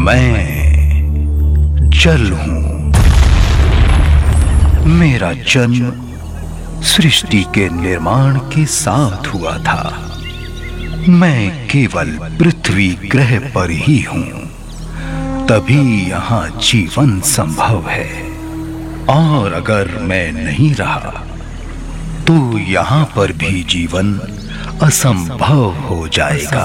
मैं जल हूं। मेरा जन्म सृष्टि के निर्माण के साथ हुआ था। मैं केवल पृथ्वी ग्रह पर ही हूं, तभी यहां जीवन संभव है। और अगर मैं नहीं रहा तो यहां पर भी जीवन असंभव हो जाएगा।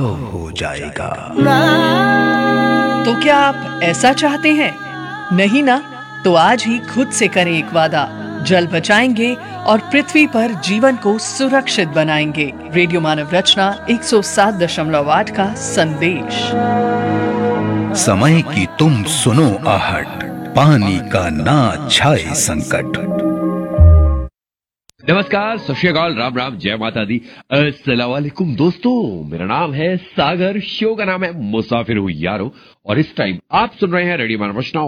तो क्या आप ऐसा चाहते हैं? नहीं ना? तो आज ही खुद से करें एक वादा। जल बचाएंगे और पृथ्वी पर जीवन को सुरक्षित बनाएंगे। रेडियो मानव रचना 107.8 का संदेश। समय की तुम सुनो आहट, पानी का ना छाए संकट। नमस्कार, सत श्री अकाल, राम राम, जय माता दी, अस्सलाम वालेकुम दोस्तों। मेरा नाम है सागर, शो का नाम है मुसाफिर हूँ यारो, और इस टाइम आप सुन रहे हैं रेडियो मानव रचना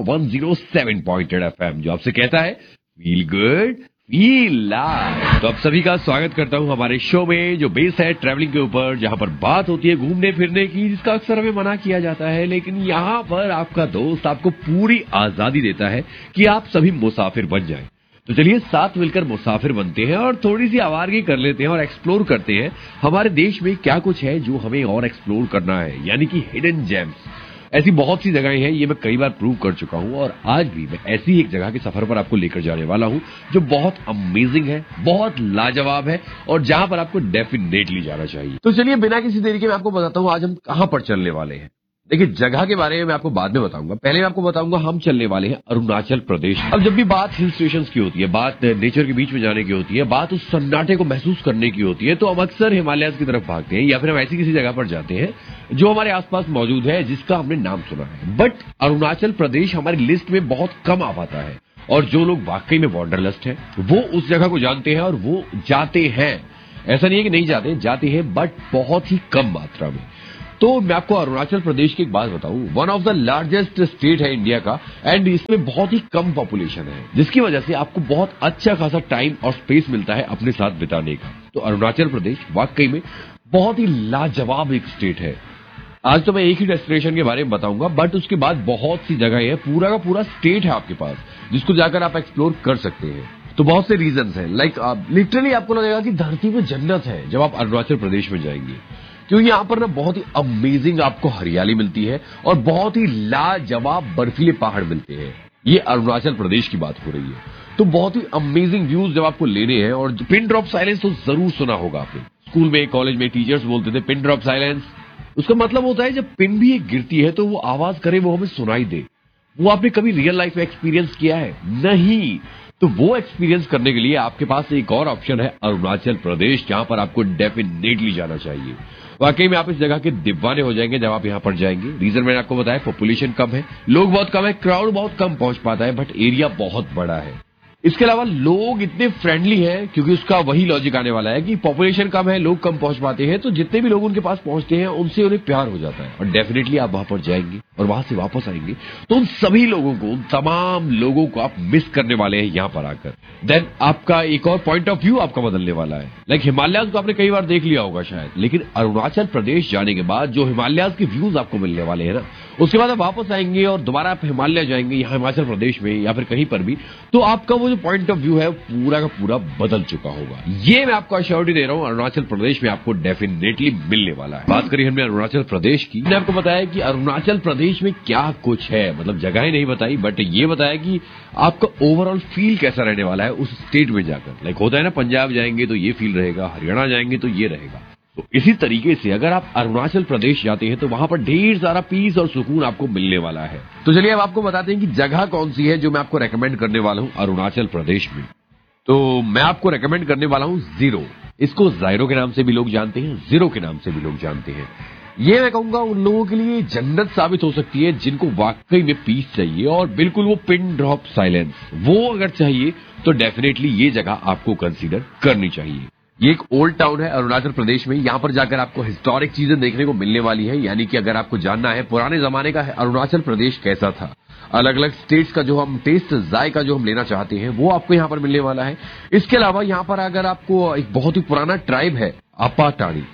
107.8 FM, जो आपसे कहता है फील गुड फील लाइव। तो आप सभी का स्वागत करता हूँ हमारे शो में, जो बेस है ट्रैवलिंग के ऊपर, जहाँ पर बात होती है घूमने फिरने की, जिसका अक्सर हमें मना किया जाता है। लेकिन यहाँ पर आपका दोस्त आपको पूरी आजादी देता है कि आप सभी मुसाफिर बन जाएं। तो चलिए साथ मिलकर मुसाफिर बनते हैं और थोड़ी सी आवारगी कर लेते हैं और एक्सप्लोर करते हैं हमारे देश में क्या कुछ है जो हमें और एक्सप्लोर करना है, यानी कि हिडन जेम्स। ऐसी बहुत सी जगहें हैं, ये मैं कई बार प्रूव कर चुका हूं, और आज भी मैं ऐसी एक जगह के सफर पर आपको लेकर जाने वाला हूं जो बहुत अमेजिंग है, बहुत लाजवाब है, और जहां पर आपको डेफिनेटली जाना चाहिए। तो चलिए बिना किसी देरी के मैं आपको बताता हूं आज हम कहां पर चलने वाले हैं। देखिए, जगह के बारे में मैं आपको बाद में बताऊंगा, पहले मैं आपको बताऊंगा हम चलने वाले हैं अरुणाचल प्रदेश। अब जब भी बात हिल स्टेशन की होती है, बात नेचर के बीच में जाने की होती है, बात उस सन्नाटे को महसूस करने की होती है, तो हम अक्सर हिमालय की तरफ भागते हैं, या फिर हम ऐसी किसी जगह पर जाते हैं जो हमारे आसपास मौजूद है, जिसका हमने नाम सुना है। बट अरुणाचल प्रदेश हमारी लिस्ट में बहुत कम आ पाता है, और जो लोग वाकई में वॉन्डरलस्ट हैं वो उस जगह को जानते हैं और वो जाते हैं। ऐसा नहीं है कि नहीं जाते हैं, बट बहुत ही कम मात्रा में। तो मैं आपको अरुणाचल प्रदेश की एक बात बताऊं, one of the largest state है इंडिया का, एंड इसमें बहुत ही कम पॉपुलेशन है, जिसकी वजह से आपको बहुत अच्छा खासा टाइम और स्पेस मिलता है अपने साथ बिताने का। तो अरुणाचल प्रदेश वाकई में बहुत ही लाजवाब एक स्टेट है। आज तो मैं एक ही डेस्टिनेशन के बारे में बताऊंगा, बट उसके बाद बहुत सी जगह है, पूरा का पूरा स्टेट है आपके पास, जिसको जाकर आप एक्सप्लोर कर सकते हैं। तो बहुत से रीजंस हैं, लाइक लिटरली आपको लगेगा कि धरती में जन्नत है जब आप अरुणाचल प्रदेश में जाएंगे, क्योंकि यहाँ पर ना बहुत ही अमेजिंग आपको हरियाली मिलती है और बहुत ही लाजवाब बर्फीले पहाड़ मिलते हैं। ये अरुणाचल प्रदेश की बात हो रही है। तो बहुत ही अमेजिंग व्यूज जब आपको लेने हैं, और पिन ड्रॉप साइलेंस तो जरूर सुना होगा आपने, स्कूल में कॉलेज में टीचर्स बोलते थे पिन ड्रॉप साइलेंस। उसका मतलब होता है जब पिन भी एक गिरती है तो वो आवाज करे, वो हमें सुनाई दे। वो आपने कभी रियल लाइफ में एक्सपीरियंस किया है? नहीं। तो वो एक्सपीरियंस करने के लिए आपके पास एक और ऑप्शन है, अरुणाचल प्रदेश, जहां पर आपको डेफिनेटली जाना चाहिए। वाकई में आप इस जगह के दीवाने हो जाएंगे जब आप यहाँ पर जाएंगे। रीजन मैंने आपको बताया, पॉपुलेशन कम है, लोग बहुत कम है, क्राउड बहुत कम पहुंच पाता है, बट एरिया बहुत बड़ा है। इसके अलावा लोग इतने फ्रेंडली हैं, क्योंकि उसका वही लॉजिक आने वाला है कि पॉपुलेशन कम है, लोग कम पहुंच पाते हैं, तो जितने भी लोग उनके पास पहुंचते हैं उनसे उन्हें प्यार हो जाता है, और डेफिनेटली आप वहां पर जाएंगे और वहां से वापस आएंगे तो उन सभी लोगों को, उन तमाम लोगों को आप मिस करने वाले हैं यहाँ पर आकर। देन आपका एक और पॉइंट ऑफ व्यू आपका बदलने वाला है। लाइक हिमालयाज को आपने कई बार देख लिया होगा शायद, लेकिन अरुणाचल प्रदेश जाने के बाद जो हिमालयाज के व्यूज आपको मिलने वाले हैं ना, उसके बाद आप वापस आएंगे और दोबारा आप हिमालय जाएंगे, यहाँ हिमाचल प्रदेश में या फिर कहीं पर भी, तो आपका वो जो पॉइंट ऑफ व्यू है पूरा का पूरा बदल चुका होगा। ये मैं आपको अश्योरिटी दे रहा हूँ, अरुणाचल प्रदेश में आपको डेफिनेटली मिलने वाला है। बात करिए हमने अरुणाचल प्रदेश की, मैंने आपको बताया कि अरुणाचल प्रदेश में क्या कुछ है, मतलब जगहें नहीं बताई, बट ये बताया कि आपका ओवरऑल फील कैसा रहने वाला है उस स्टेट में जाकर। लाइक होता है ना, पंजाब जाएंगे तो ये फील रहेगा, हरियाणा जाएंगे तो ये रहेगा। तो इसी तरीके से अगर आप अरुणाचल प्रदेश जाते हैं तो वहां पर ढेर सारा पीस और सुकून आपको मिलने वाला है। तो चलिए अब आपको बताते हैं कि जगह कौन सी है जो मैं आपको रेकमेंड करने वाला हूं अरुणाचल प्रदेश में। तो मैं आपको रेकमेंड करने वाला हूं जीरो। इसको जायरो के नाम से भी लोग जानते हैं, जीरो के नाम से भी लोग जानते हैं। ये मैं कहूंगा उन लोगों के लिए जन्नत साबित हो सकती है जिनको वाकई में पीस चाहिए, और बिल्कुल वो पिन ड्रॉप साइलेंस वो अगर चाहिए तो डेफिनेटली ये जगह आपको कंसीडर करनी चाहिए। ये एक ओल्ड टाउन है अरुणाचल प्रदेश में, यहाँ पर जाकर आपको हिस्टोरिक चीजें देखने को मिलने वाली है, यानी कि अगर आपको जानना है पुराने जमाने का अरुणाचल प्रदेश कैसा था, अलग अलग स्टेट्स का जो हम टेस्ट जायका जो हम लेना चाहते हैं वो आपको यहाँ पर मिलने वाला है। इसके अलावा यहाँ पर अगर आपको एक बहुत ही पुराना ट्राइब है अपा टाड़ी,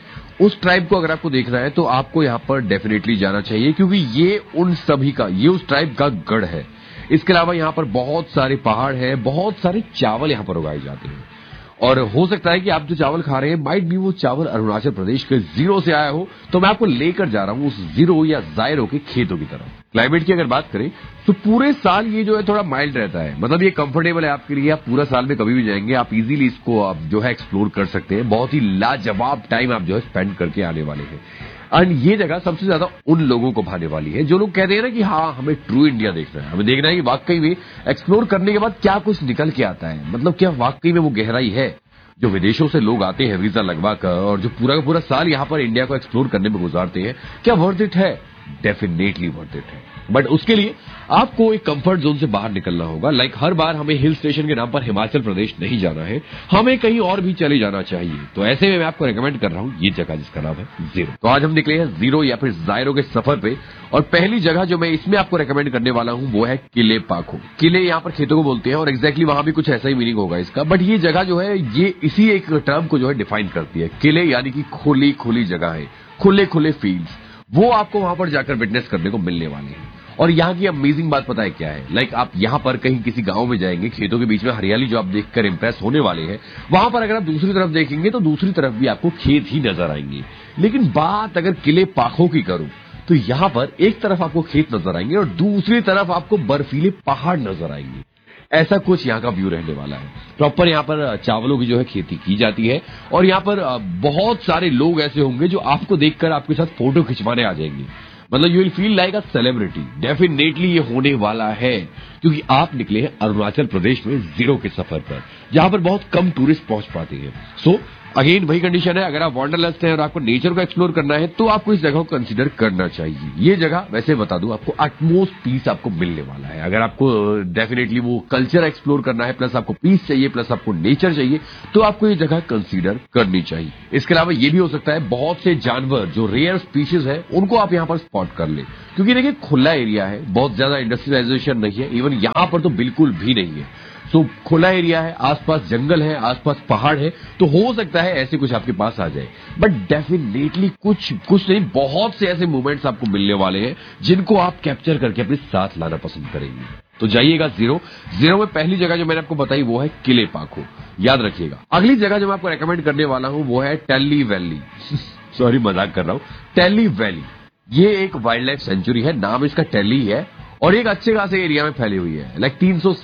उस ट्राइब को अगर आपको देखना है तो आपको यहाँ पर डेफिनेटली जाना चाहिए, क्योंकि ये उन सभी का, ये उस ट्राइब का गढ़ है। इसके अलावा यहाँ पर बहुत सारे पहाड़ है, बहुत सारे चावल यहाँ पर उगाए जाते हैं, और हो सकता है कि आप जो चावल खा रहे हैं माइट भी वो चावल अरुणाचल प्रदेश के जीरो से आया हो। तो मैं आपको लेकर जा रहा हूं उस जीरो या जायरो के खेतों की तरफ। क्लाइमेट की अगर बात करें तो पूरे साल ये जो है थोड़ा माइल्ड रहता है, मतलब ये कंफर्टेबल है आपके लिए। आप पूरा साल में कभी भी जाएंगे, आप इजीली इसको आप जो है एक्सप्लोर कर सकते हैं। बहुत ही लाजवाब टाइम आप जो है स्पेंड करके आने वाले हैं। एंड ये जगह सबसे ज्यादा उन लोगों को भाने वाली है जो लोग कहते हैं ना कि हाँ हमें ट्रू इंडिया देखना है, हमें देखना है कि वाकई में एक्सप्लोर करने के बाद क्या कुछ निकल के आता है, मतलब क्या वाकई में वो गहराई है। जो विदेशों से लोग आते हैं वीजा लगवा कर और जो पूरा का पूरा साल यहाँ पर इंडिया को एक्सप्लोर करने में गुजारते हैं, क्या वर्थ इट है? डेफिनेटली वर्थ इट है। बट उसके लिए आपको एक कंफर्ट जोन से बाहर निकलना होगा। लाइक हर बार हमें हिल स्टेशन के नाम पर हिमाचल प्रदेश नहीं जाना है, हमें कहीं और भी चले जाना चाहिए। तो ऐसे में मैं आपको रेकमेंड कर रहा हूं ये जगह जिसका नाम है जीरो। तो आज हम निकले हैं जीरो या फिर जायरो के सफर पे, और पहली जगह जो मैं इसमें आपको रेकमेंड करने वाला हूं वो है किले पाखो। किले यहाँ पर खेतों को बोलते हैं और एग्जैक्टली वहां भी कुछ ऐसा ही मीनिंग होगा इसका। बट ये जगह जो है ये इसी एक टर्म को जो है डिफाइन करती है। किले यानी कि खुली खुली जगह है, खुले खुले फील्ड्स, वो आपको वहां पर जाकर विटनेस करने को मिलने वाले हैं। और यहाँ की अमेजिंग बात पता है क्या है? लाइक आप यहाँ पर कहीं किसी गांव में जाएंगे, खेतों के बीच में हरियाली जो आप देखकर इंप्रेस होने वाले हैं, वहां पर अगर आप दूसरी तरफ देखेंगे तो दूसरी तरफ भी आपको खेत ही नजर आएंगे। लेकिन बात अगर किले पाखो की करूं तो यहाँ पर एक तरफ आपको खेत नजर आएंगे और दूसरी तरफ आपको बर्फीले पहाड़ नजर आएंगे। ऐसा कुछ यहाँ का व्यू रहने वाला है। प्रॉपर यहाँ पर चावलों की जो है खेती की जाती है, और यहाँ पर बहुत सारे लोग ऐसे होंगे जो आपको देखकर आपके साथ फोटो खिंचवाने आ जाएंगे। मतलब you will feel like a celebrity. Definitely ये होने वाला है, क्योंकि आप निकले हैं अरुणाचल प्रदेश में जीरो के सफर पर, जहां पर बहुत कम टूरिस्ट पहुंच पाते हैं। सो अगेन वही कंडीशन है, अगर आप वांडरलस्ट हैं और आपको नेचर को एक्सप्लोर करना है तो आपको इस जगह को कंसीडर करना चाहिए। ये जगह वैसे बता दूं आपको अटमोस्ट पीस आपको मिलने वाला है। अगर आपको डेफिनेटली वो कल्चर एक्सप्लोर करना है, प्लस आपको पीस चाहिए, प्लस आपको नेचर चाहिए, तो आपको ये जगह कंसीडर करनी चाहिए। इसके अलावा ये भी हो सकता है बहुत से जानवर जो रेयर स्पीशीज है उनको आप यहाँ पर स्पॉट कर ले, क्योंकि देखिए खुला एरिया है, बहुत ज्यादा इंडस्ट्रियलाइजेशन नहीं है, इवन यहाँ पर तो बिल्कुल भी नहीं है। तो खुला एरिया है, आसपास जंगल है, आसपास पहाड़ है, तो हो सकता है ऐसे कुछ आपके पास आ जाए। बट डेफिनेटली कुछ नहीं, बहुत से ऐसे मोमेंट्स आपको मिलने वाले हैं जिनको आप कैप्चर करके अपने साथ लाना पसंद करेंगे। तो जाइएगा जीरो में पहली जगह जो मैंने आपको बताई वो है किले पाखो, याद रखिएगा। अगली जगह जो मैं आपको रेकमेंड करने वाला हूं वो है टेली वैली। सॉरी मजाक कर रहा हूं, टेली वैली। ये एक वाइल्ड लाइफ सेंचुरी है, नाम इसका टेली है, और एक अच्छे खासे एरिया में फैली हुई है। लाइक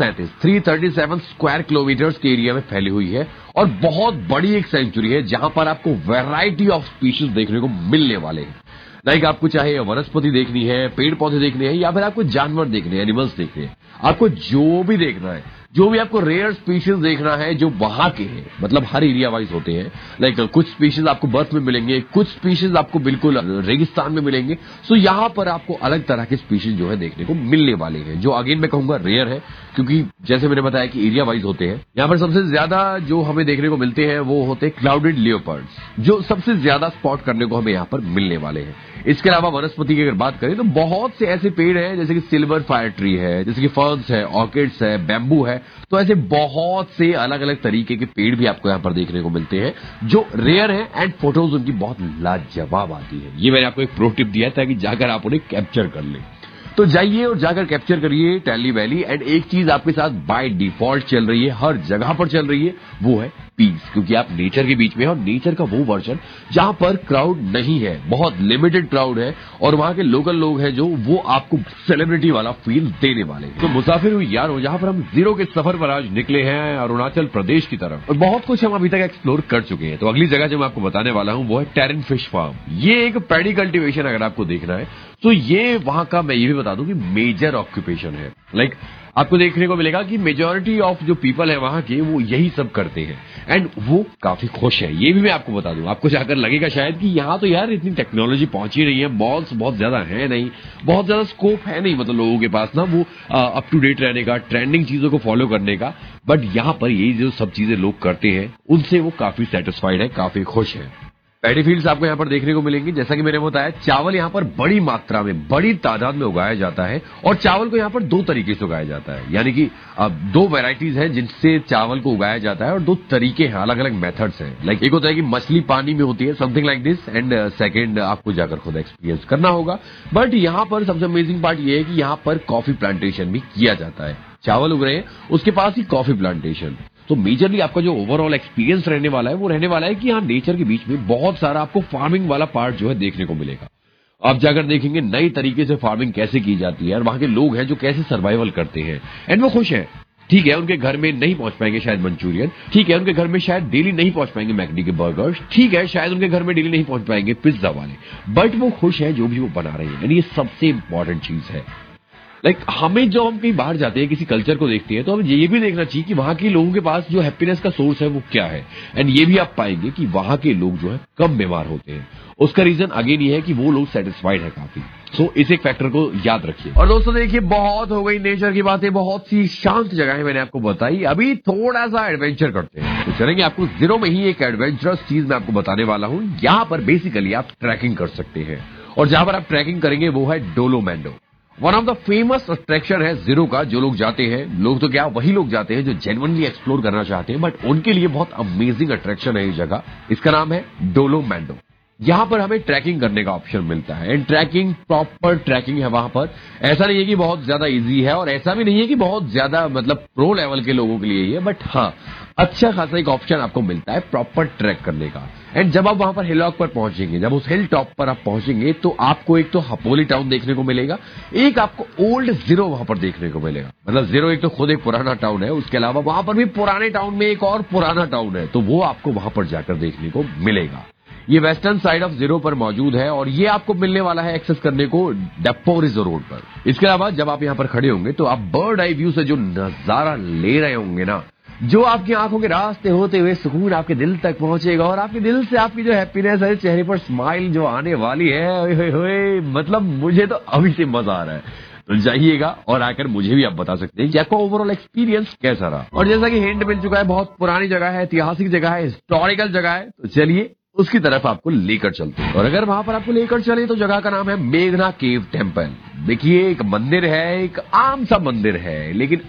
337 स्क्वायर किलोमीटर्स के एरिया में फैली हुई है, और बहुत बड़ी एक सेंचुरी है जहां पर आपको वैरायटी ऑफ स्पीशीज देखने को मिलने वाले हैं। लाइक आपको चाहे वनस्पति देखनी है, पेड़ पौधे देखने हैं, या फिर आपको जानवर देखने हैं, एनिमल्स देखने हैं, आपको जो भी देखना है, जो भी आपको रेयर स्पीशीज देखना है जो वहां के हैं, मतलब हर एरिया वाइज होते हैं। लाइक कुछ स्पीशीज आपको बर्फ में मिलेंगे, कुछ स्पीशीज आपको बिल्कुल रेगिस्तान में मिलेंगे। सो यहाँ पर आपको अलग तरह के स्पीशीज जो है देखने को मिलने वाले हैं, जो अगेन मैं कहूंगा रेयर है, क्योंकि जैसे मैंने बताया कि एरिया वाइज होते हैं। यहाँ पर सबसे ज्यादा जो हमें देखने को मिलते हैं वो होते हैं क्लाउडेड लियोपर्ड्स, जो सबसे ज्यादा स्पॉट करने को हमें यहाँ पर मिलने वाले हैं। इसके अलावा वनस्पति की अगर बात करें तो बहुत से ऐसे पेड़ हैं, जैसे कि सिल्वर फायर ट्री है, जैसे कि फर्न्स है, ऑर्किड्स है, बैम्बू है। तो ऐसे बहुत से अलग अलग तरीके के पेड़ भी आपको यहाँ पर देखने को मिलते हैं जो रेयर है, एंड फोटोज उनकी बहुत लाजवाब आती है। ये मैंने आपको एक प्रो टिप दिया है ताकि जाकर आप उन्हें कैप्चर कर लें। तो जाइए और जाकर कैप्चर करिए टेली वैली। एंड एक चीज आपके साथ बाय डिफॉल्ट चल रही है, हर जगह पर चल रही है, वो है पीस, क्योंकि आप नेचर के बीच में हैं, और नेचर का वो वर्जन जहां पर क्राउड नहीं है, बहुत लिमिटेड क्राउड है, और वहां के लोकल लोग हैं जो वो आपको सेलिब्रिटी वाला फील देने वाले हैं। तो मुसाफिर हुई यारो, जहां पर हम जीरो के सफर पर आज निकले हैं अरुणाचल प्रदेश की तरफ, और बहुत कुछ हम अभी तक एक्सप्लोर कर चुके हैं। तो अगली जगह जो मैं आपको बताने वाला हूं वो है टेरन फिश फार्म। ये एक पैडी कल्टीवेशन अगर आपको देखना है तो ये वहां का, मैं ये भी बता दूं कि मेजर ऑक्यूपेशन है। लाइक आपको देखने को मिलेगा कि मेजॉरिटी ऑफ जो पीपल है वहां के, वो यही सब करते हैं, एंड वो काफी खुश है। ये भी मैं आपको बता दूं, आपको जाकर लगेगा शायद कि यहाँ तो यार इतनी टेक्नोलॉजी पहुंची रही है, मॉल्स बहुत ज्यादा है नहीं, बहुत ज्यादा स्कोप है नहीं, मतलब लोगों के पास ना वो अप टू डेट रहने का, ट्रेंडिंग चीजों को फॉलो करने का। बट यहाँ पर ये जो सब चीजें लोग करते हैं उनसे वो काफी सेटिस्फाइड है, काफी खुश है। पैडी फील्ड्स आपको यहाँ पर देखने को मिलेंगी। जैसा कि मैंने बताया, चावल यहाँ पर बड़ी मात्रा में, बड़ी तादाद में उगाया जाता है और चावल को यहाँ पर दो तरीके से उगाया जाता है, यानी कि दो वैरायटीज हैं जिनसे चावल को उगाया जाता है और दो तरीके हैं, अलग अलग मेथड्स हैं। लाइक एक होता है कि मछली पानी में होती है, something like this, and second आपको जाकर खुद एक्सपीरियंस करना होगा। बट यहाँ पर सबसे अमेजिंग पार्ट ये है कि यहाँ पर कॉफी प्लांटेशन भी किया जाता है। चावल उग रहे हैं, उसके पास ही कॉफी प्लांटेशन। तो मेजरली आपका जो ओवरऑल एक्सपीरियंस रहने वाला है वो रहने वाला है कि यहाँ नेचर के बीच में बहुत सारा आपको फार्मिंग वाला पार्ट जो है देखने को मिलेगा। आप जाकर देखेंगे नई तरीके से फार्मिंग कैसे की जाती है और वहां के लोग हैं जो कैसे सर्वाइवल करते हैं, एंड वो खुश हैं। ठीक है, उनके घर में नहीं पहुंच पाएंगे शायद मंचूरियन, ठीक है, उनके घर में शायद डेली नहीं पहुंच पाएंगे मैकडी के बर्गर्स, ठीक है, शायद उनके घर में डेली नहीं पहुंच पाएंगे पिज्जा वाले, बट वो खुश है जो भी वो बना रहे हैं। ये सबसे इंपॉर्टेंट चीज है। लाइक हमें जो हम कहीं बाहर जाते हैं, किसी कल्चर को देखते हैं, तो हमें ये भी देखना चाहिए कि वहां के लोगों के पास जो हैप्पीनेस का सोर्स है वो क्या है। एंड ये भी आप पाएंगे कि वहां के लोग जो है कम बीमार होते हैं। उसका रीजन अगेन ये है कि वो लोग सेटिस्फाइड है काफी। सो इस एक फैक्टर को याद रखिए। और दोस्तों देखिए, बहुत हो गई नेचर की बातें, बहुत सी शांत जगहें मैंने आपको बताई। अभी थोड़ा सा एडवेंचर करते हैं, तो चलेंगे आपको जीरो में ही एक एडवेंचरस चीज मैं आपको बताने वाला हूं। यहाँ पर बेसिकली आप ट्रैकिंग कर सकते हैं और जहां पर आप ट्रैकिंग करेंगे वो है डोलोमैंडो। One of the famous attraction है जीरो का। जो लोग जाते हैं, लोग तो क्या, वही लोग जाते हैं जो जेन्युइनली एक्सप्लोर करना चाहते हैं, बट उनके लिए बहुत अमेजिंग अट्रैक्शन है ये जगह। इसका नाम है डोलोमैंडो। यहां पर हमें ट्रैकिंग करने का ऑप्शन मिलता है, एंड ट्रैकिंग, प्रॉपर ट्रैकिंग है वहां पर। ऐसा नहीं है कि बहुत ज्यादा इजी है और ऐसा भी नहीं है कि बहुत ज्यादा मतलब प्रो लेवल के लोगों के लिए ही है, बट हाँ, अच्छा खासा एक ऑप्शन आपको मिलता है प्रॉपर ट्रैक करने का। एंड जब आप वहां पर हिलॉक पर पहुंचेंगे, जब उस हिल टॉप पर आप पहुंचेंगे, तो आपको एक तो हपोली टाउन देखने को मिलेगा, एक आपको ओल्ड जीरो वहां पर देखने को मिलेगा। मतलब जीरो एक तो खुद एक पुराना टाउन है, उसके अलावा वहां पर भी पुराने टाउन में एक और पुराना टाउन है, तो वो आपको वहां पर जाकर देखने को मिलेगा। ये वेस्टर्न साइड ऑफ जीरो पर मौजूद है और ये आपको मिलने वाला है एक्सेस करने को डेपोरिजो रोड पर। इसके अलावा जब आप यहाँ पर खड़े होंगे तो आप बर्ड आई व्यू से जो नजारा ले रहे होंगे ना, जो आपकी आंखों के रास्ते होते हुए सुकून आपके दिल तक पहुंचेगा और आपके दिल से आपकी जो हैप्पीनेस है, चेहरे पर स्माइल जो आने वाली है, ओए होए, मतलब मुझे तो अभी से मजा आ रहा है। तो जाइएगा और आकर मुझे भी आप बता सकते हैं कि आपका ओवरऑल एक्सपीरियंस कैसा रहा। और जैसा कि हिंट मिल चुका है, बहुत पुरानी जगह है, ऐतिहासिक जगह है, हिस्टोरिकल जगह है, तो चलिए उसकी तरफ आपको लेकर चलते हैं। और अगर वहां पर आपको लेकर चले तो जगह का नाम है मेघना केव टेम्पल। देखिए, एक मंदिर है, एक आम सा मंदिर है, लेकिन